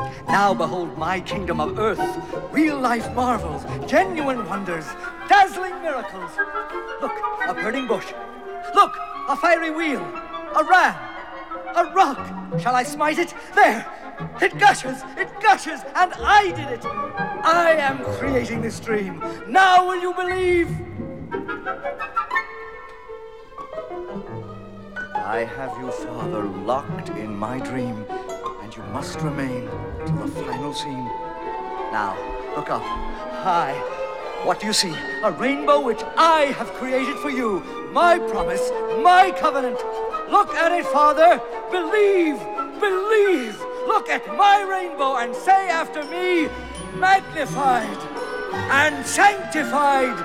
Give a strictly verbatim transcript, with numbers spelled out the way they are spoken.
Now behold my kingdom of earth, real-life marvels, genuine wonders, dazzling miracles. Look, a burning bush. Look, a fiery wheel, a ram, a rock. Shall I smite it? There! It gushes, it gushes, and I did it! I am creating this dream. Now will you believe? I have you, Father, locked in my dream, and you must remain till the final scene. Now, look up, high. What do you see? A rainbow which I have created for you. My promise, my covenant. Look at it, Father. Believe, believe. Look at my rainbow and say after me, magnified and sanctified